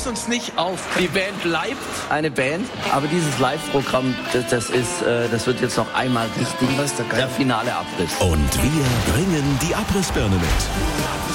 löst uns nicht auf. Die Band bleibt eine Band, aber dieses Live-Programm, das wird jetzt noch einmal richtig der finale Abriss. Und wir bringen die Abrissbirne mit.